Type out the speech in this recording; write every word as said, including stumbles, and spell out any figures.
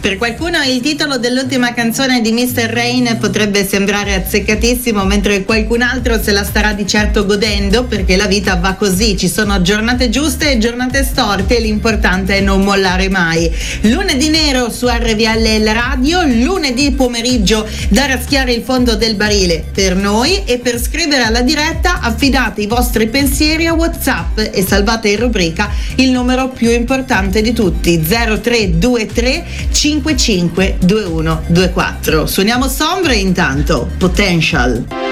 Per qualcuno il titolo dell'ultima canzone di mister Rain potrebbe sembrare azzeccatissimo, mentre qualcun altro se la starà di certo godendo, perché la vita va così, ci sono giornate giuste e giornate storte, l'importante è non mollare mai. Lunedì nero su R V L La Radio, lunedì pomeriggio da raschiare il fondo del barile per noi, e per scrivere alla diretta affidate i vostri pensieri a WhatsApp e salvate in rubrica il numero più importante di tutti, zero tre due tre cinque cinque due uno due quattro. Suoniamo Sombre intanto, Potential.